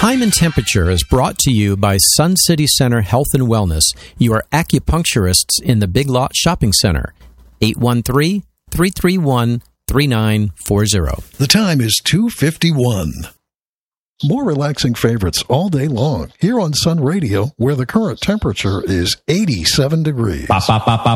Time and Temperature is brought to you by Sun City Center Health and Wellness, your acupuncturists in the Big Lot Shopping Center. 813-331-3940. The time is 2:51. More relaxing favorites all day long here on Sun Radio, where the current temperature is 87 degrees.